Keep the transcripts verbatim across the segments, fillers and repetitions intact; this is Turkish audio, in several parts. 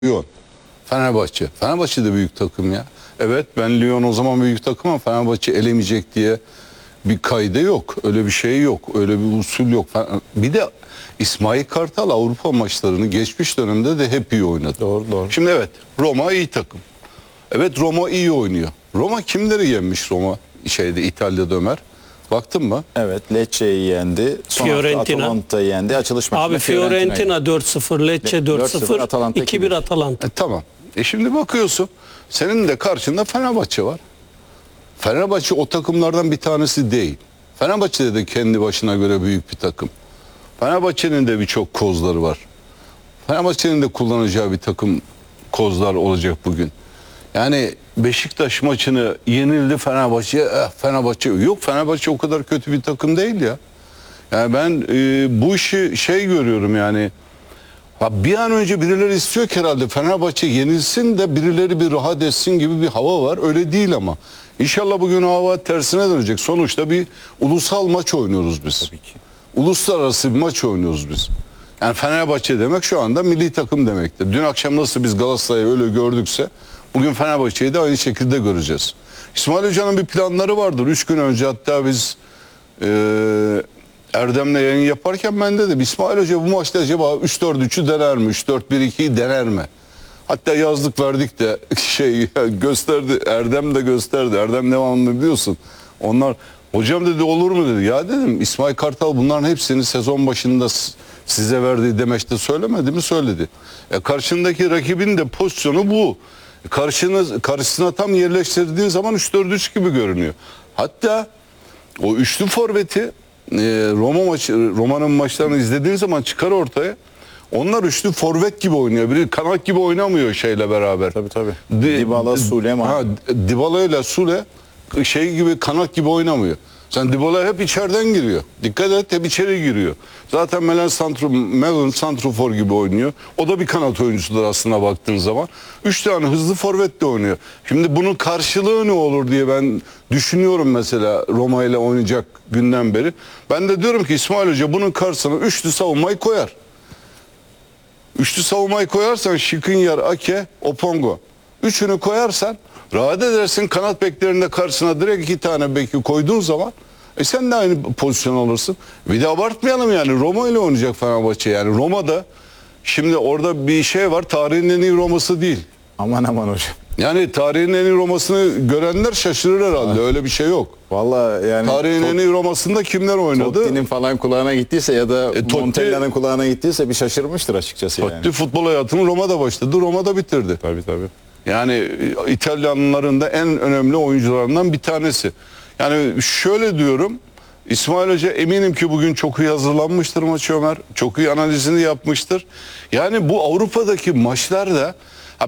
Lyon, Fenerbahçe. Fenerbahçe de büyük takım ya. Evet, ben Lyon o zaman büyük takım ama Fenerbahçe elemeyecek diye bir kaydı yok. Öyle bir şey yok. Öyle bir usul yok. Bir de İsmail Kartal Avrupa maçlarını geçmiş dönemde de hep iyi oynadı. Doğru doğru. Şimdi evet, Roma iyi takım. Evet, Roma iyi oynuyor. Roma kimleri yenmiş Roma şeyde İtalya'da Ömer? Baktın mı? Evet, Lecce'yi yendi. Sonra Fiorentina. Atalanta'yı yendi. Açılış maçında Abi Fiorentina dört sıfır, Lecce dört sıfır, Atalanta iki bir Atalanta. E, tamam. E şimdi bakıyorsun, senin de karşında Fenerbahçe var. Fenerbahçe o takımlardan bir tanesi değil. Fenerbahçe de kendi başına göre büyük bir takım. Fenerbahçe'nin de birçok kozları var. Fenerbahçe'nin de kullanacağı bir takım kozlar olacak bugün. Yani Beşiktaş maçını yenildi Fenerbahçe. Eh, Fenerbahçe yok, Fenerbahçe o kadar kötü bir takım değil ya. Yani ben e, bu işi şey görüyorum yani. Ha, bir an önce birileri istiyor ki herhalde Fenerbahçe yenilsin de birileri bir rahat etsin gibi bir hava var. Öyle değil ama. İnşallah bugün hava tersine dönecek. Sonuçta bir ulusal maç oynuyoruz biz. Tabii ki. Uluslararası bir maç oynuyoruz biz. Yani Fenerbahçe demek şu anda milli takım demektir. Dün akşam nasıl biz Galatasaray'ı öyle gördükse bugün Fenerbahçe'yi de aynı şekilde göreceğiz. İsmail Hoca'nın bir planları vardır. Üç gün önce hatta biz e, Erdem'le yayın yaparken ben dedim İsmail Hoca bu maçta acaba üç dört üçü dener mi? üç dört bir ikiyi dener mi? Hatta yazdık verdik de şey gösterdi. Erdem de gösterdi. Erdem devamlı biliyorsun. Onlar hocam dedi olur mu dedi. Ya dedim İsmail Kartal bunların hepsini sezon başında size verdiği demeçte söylemedi mi? Söyledi. E karşındaki rakibin de pozisyonu bu. Karşına, karşısına tam yerleştirdiğin zaman üç dört üç gibi görünüyor. Hatta o üçlü forveti e, Roma maçı Roma'nın maçlarını izlediğin zaman çıkar ortaya. Onlar üçlü forvet gibi oynuyor. Biri kanat gibi oynamıyor şeyle beraber. Tabii tabii. Di, Dybala, Sule, ha, Dybala ile Sule şey gibi kanat gibi oynamıyor. Sen Dybala hep içeriden giriyor. Dikkat et, hep içeri giriyor. Zaten Melen Santro, Melen Santrofor gibi oynuyor. O da bir kanat oyuncusudur aslında baktığın zaman. Üç tane hızlı forvet de oynuyor. Şimdi bunun karşılığı ne olur diye ben düşünüyorum mesela Roma ile oynayacak günden beri. Ben de diyorum ki İsmail Hoca bunun karşısına üçlü savunmayı koyar. Üçlü savunmayı koyarsan Şikrinyar, Ake, Opongo. Üçünü koyarsan rahat edersin, kanat beklerinde karşısına direkt iki tane beki koyduğun zaman e sen de aynı pozisyon alırsın. Bir de abartmayalım yani Roma ile oynayacak Fenerbahçe yani Roma'da şimdi orada bir şey var, tarihin en iyi Roma'sı değil. Aman aman hocam. Yani tarihin en iyi Roma'sını görenler şaşırır herhalde, öyle bir şey yok. Vallahi yani Tarihin en iyi Roma'sında kimler oynadı? Totti'nin falan kulağına gittiyse ya da E, Totti- Montella'nın kulağına gittiyse bir şaşırmıştır açıkçası yani. Totti futbol hayatını Roma'da başladı, Roma'da bitirdi. Tabii tabii. Yani e, İtalyanların da en önemli oyuncularından bir tanesi. Yani şöyle diyorum, İsmail Hoca eminim ki bugün çok iyi hazırlanmıştır maçı Ömer. Çok iyi analizini yapmıştır. Yani bu Avrupa'daki maçlarda ha,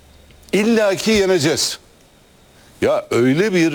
illaki yeneceğiz. Ya öyle bir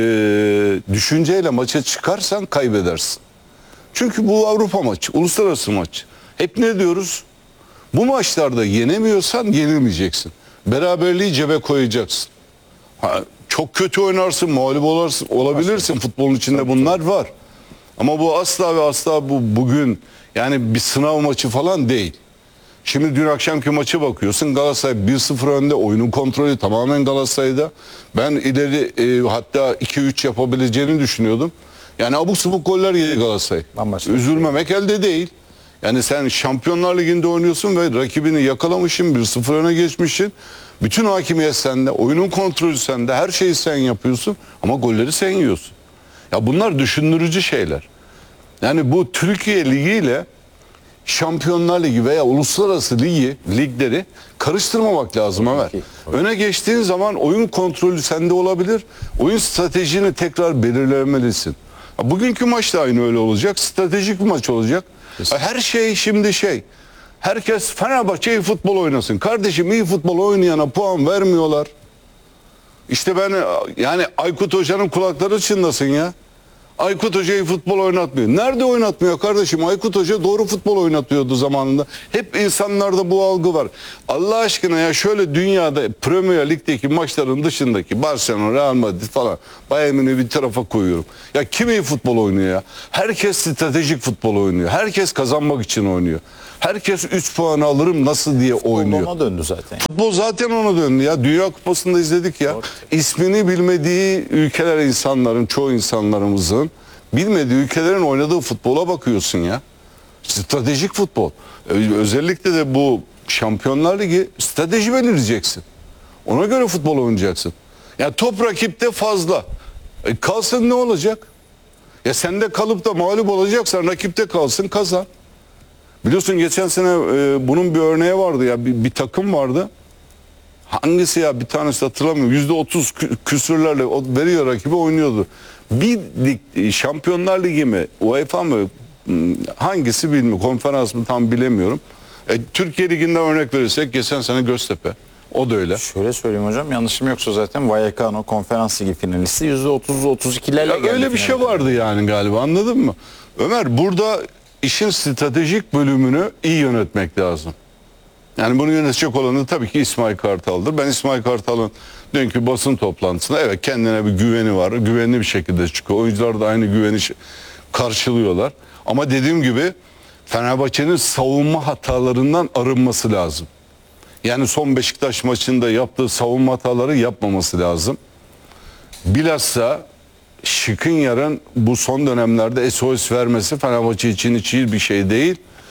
e, düşünceyle maça çıkarsan kaybedersin. Çünkü bu Avrupa maçı, uluslararası maç. Hep ne diyoruz? Bu maçlarda yenemiyorsan yenilmeyeceksin. Beraberliği cebe koyacaksın. Ha, çok kötü oynarsın, mağlup olarsın, olabilirsin. Futbolun içinde bunlar var. Ama bu asla ve asla bu bugün yani bir sınav maçı falan değil. Şimdi dün akşamki maçı bakıyorsun, Galatasaray bir sıfır önde, oyunun kontrolü tamamen Galatasaray'da. Ben ileri e, hatta iki üç yapabileceğini düşünüyordum. Yani abuk sabuk goller yedi Galatasaray. Bambaşka. Üzülmemek elde değil. Yani sen Şampiyonlar Ligi'nde oynuyorsun ve rakibini yakalamışsın, bir sıfır öne geçmişsin. Bütün hakimiyet sende, oyunun kontrolü sende, her şeyi sen yapıyorsun ama golleri sen yiyorsun. Ya bunlar düşündürücü şeyler. Yani bu Türkiye Ligi ile Şampiyonlar Ligi veya uluslararası ligi, ligleri karıştırmamak lazım Ömer. Öne geçtiğin zaman oyun kontrolü sende olabilir. Oyun stratejini tekrar belirlemelisin. Bugünkü maç da aynı öyle olacak. Stratejik bir maç olacak. Her şey şimdi şey. Herkes Fenerbahçe iyi futbol oynasın. Kardeşim iyi futbol oynayana puan vermiyorlar. İşte ben yani Aykut Hoca'nın kulakları çınlasın ya. Aykut Hoca'yı futbol oynatmıyor. Nerede oynatmıyor kardeşim? Aykut Hoca doğru futbol oynatıyordu zamanında. Hep insanlarda bu algı var. Allah aşkına ya şöyle dünyada Premier Lig'deki maçların dışındaki Barcelona, Real Madrid falan Bayern Münih'i bir tarafa koyuyorum. Ya kim iyi futbol oynuyor ya? Herkes stratejik futbol oynuyor. Herkes kazanmak için oynuyor. Herkes üç puanı alırım nasıl diye oynuyor. Ona döndü zaten. Futbol zaten ona döndü ya. Dünya Kupası'nda izledik ya. İsmini bilmediği ülkeler insanların, çoğu insanlarımızın bilmediği ülkelerin oynadığı futbola bakıyorsun ya. Stratejik futbol. Özellikle de bu Şampiyonlar Ligi strateji belirleyeceksin. Ona göre futbol oynayacaksın. Ya top rakipte fazla. E kalsın ne olacak? Ya sen de kalıp da mağlup olacaksan rakipte kalsın kazan. Biliyorsun geçen sene e, bunun bir örneği vardı ya bir, bir takım vardı. Hangisi ya bir tanesi hatırlamıyorum. Yüzde otuz küsürlerle o veriyor rakibi oynuyordu. Bir lig, Şampiyonlar Ligi mi UEFA mı hangisi bilmiyorum. Konferans mı tam bilemiyorum. E, Türkiye Ligi'nden örnek verirsek geçen sene Göztepe. O da öyle. Şöyle söyleyeyim hocam, yanlışım yoksa zaten Vallecano Konferans Ligi finalisti yüzde otuz otuz ikilerle Ya geldi. öyle bir finale. şey vardı yani galiba, anladın mı? Ömer, burada işin stratejik bölümünü iyi yönetmek lazım. Yani bunu yönetecek olanı tabii ki İsmail Kartal'dır. Ben İsmail Kartal'ın dünkü basın toplantısında evet kendine bir güveni var. Güvenli bir şekilde çıkıyor. Oyuncular da aynı güveni karşılıyorlar. Ama dediğim gibi Fenerbahçe'nin savunma hatalarından arınması lazım. Yani son Beşiktaş maçında yaptığı savunma hataları yapmaması lazım. Bilhassa Skriniar'ın bu son dönemlerde S O S vermesi Fenerbahçe için hiç iyi bir şey değil.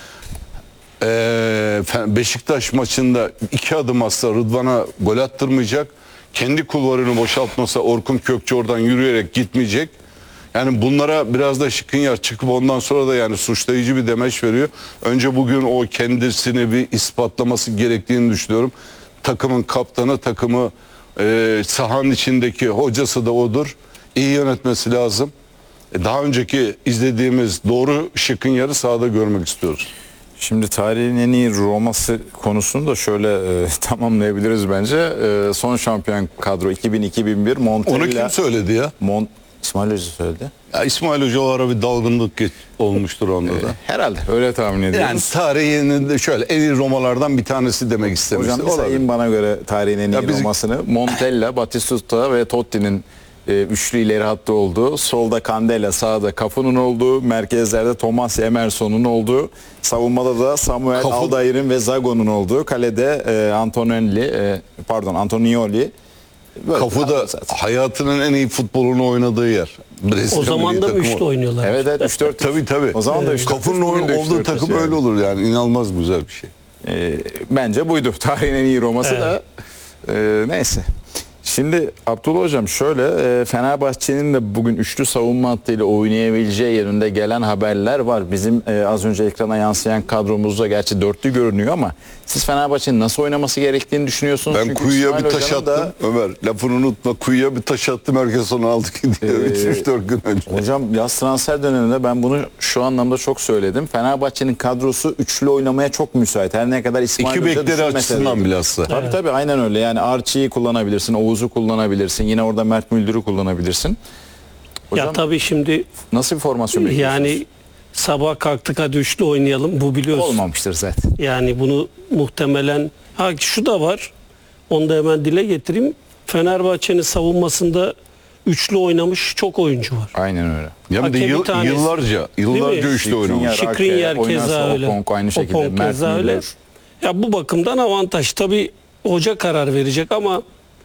Ee, Beşiktaş maçında iki adım atsa Rıdvan'a gol attırmayacak. Kendi kulvarını boşaltmasa Orkun Kökçü oradan yürüyerek gitmeyecek. Yani bunlara biraz da Skriniar çıkıp ondan sonra da yani suçlayıcı bir demeç veriyor. Önce bugün o kendisini bir ispatlaması gerektiğini düşünüyorum. Takımın kaptanı, takımı e, sahanın içindeki hocası da odur. İyi yönetmesi lazım. E, daha önceki izlediğimiz doğru Skriniar'ı sahada görmek istiyoruz. Şimdi tarihin en iyi Roma'sı konusunu da şöyle e, tamamlayabiliriz bence. E, son şampiyon kadro iki bin iki bin bir Montella. Onu kim söyledi ya? Mont İsmail Hoca söyledi. Ya İsmail Hoca o ara bir dalgınlık geç- olmuştur onda da. Herhalde öyle tahmin ediyoruz. Yani tarihin de şöyle en iyi Romalardan bir tanesi demek istemişti. Hocam bir sayayım bana göre tarihin en iyi Ya biz- Roma'sını. Montella, Batistuta ve Totti'nin e, üçlü ileri hattı olduğu, solda Candela, sağda Cafu'nun olduğu, merkezlerde Thomas Emerson'un olduğu, savunmada da Samuel Cafu- Aldair'in ve Zago'nun olduğu, kalede e, Antonelli, e, pardon Antonioli. Böyle Kafu bir da hattı zaten. hayatının en iyi futbolunu oynadığı yer. Brezilya O zaman milli da takımı. üçlü oynuyorlar. Evet evet üç dört. Tabii tabii. O zaman da üç dört. Kafu'nun Bugün de üç olduğu dört takım yani. öyle olur yani. İnanılmaz güzel bir şey. E, bence buydu. Tarihin en iyi Roma'sı Evet. da. E, neyse. Şimdi Abdullah Hocam şöyle, e, Fenerbahçe'nin de bugün üçlü savunma hattıyla oynayabileceği yönünde gelen haberler var. Bizim e, az önce ekrana yansıyan kadromuzda gerçi dörtlü görünüyor ama siz Fenerbahçe'nin nasıl oynaması gerektiğini düşünüyorsunuz? Ben Çünkü kuyuya İsmail bir taş Hoca'nın attım. da- Ömer lafını unutma. Kuyuya bir taş attım. Herkes onu aldı gidiyor. Ee, üç dört gün önce. Hocam yaz transfer döneminde ben bunu şu anlamda çok söyledim. Fenerbahçe'nin kadrosu üçlü oynamaya çok müsait. Her ne kadar İsmail İki Hoca bekleri düşünmese açısından de. bilhassa. Tabii tabii aynen öyle. Yani Archie'yi kullanabilirsin, Oğuz'u kullanabilirsin. Yine orada Mert Müldür'ü kullanabilirsin. Hocam Ya tabii şimdi nasıl bir formasyon bekliyorsunuz? yani sabah kalktık hadi üçlü oynayalım, bu biliyorsun. Olmamıştır zaten. Yani bunu muhtemelen, ha şu da var, onu da hemen dile getireyim. Fenerbahçe'nin savunmasında üçlü oynamış çok oyuncu var. Aynen öyle. Ya bir de Hakem yıl- bir tanesi. yıllarca, yıllarca mi? üçlü oynamış. Skriniar, Skriniar Ake, keza oynarsa öyle. Oponk aynı şekilde. Oponk Mert keza öyle. Müldür. Ya bu bakımdan avantaj. Tabii hoca karar verecek ama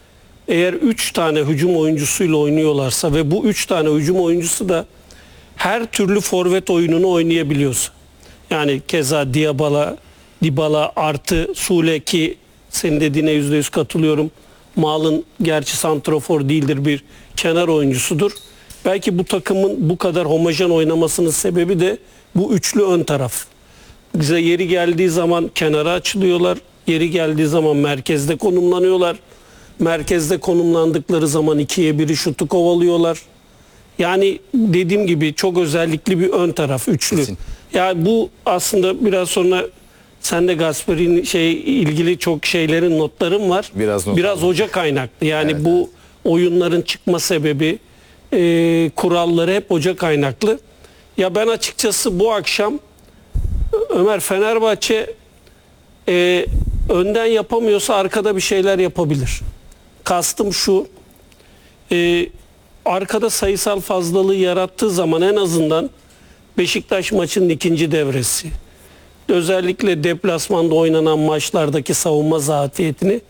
eğer üç tane hücum oyuncusuyla oynuyorlarsa ve bu üç tane hücum oyuncusu da her türlü forvet oyununu oynayabiliyorsa. Yani keza Dybala, Dybala artı Sule, ki senin dediğine yüzde yüz katılıyorum. Mal'ın gerçi santrafor değildir, bir kenar oyuncusudur. Belki bu takımın bu kadar homojen oynamasının sebebi de bu üçlü ön taraf. Bize yeri geldiği zaman kenara açılıyorlar. Yeri geldiği zaman merkezde konumlanıyorlar. Merkezde konumlandıkları zaman ikiye biri şutu kovalıyorlar. Yani dediğim gibi çok özellikli bir ön taraf üçlü. Kesin. Yani bu aslında biraz sonra sen de Gasper'in şey ilgili çok şeylerin notlarım var. Biraz not Biraz aldım. hoca kaynaklı. Yani Evet, bu oyunların çıkma sebebi e, kuralları hep hoca kaynaklı. Ya ben açıkçası bu akşam Ömer, Fenerbahçe e, önden yapamıyorsa arkada bir şeyler yapabilir. Kastım şu, e, arkada sayısal fazlalığı yarattığı zaman en azından Beşiktaş maçının ikinci devresi, özellikle deplasmanda oynanan maçlardaki savunma zafiyetini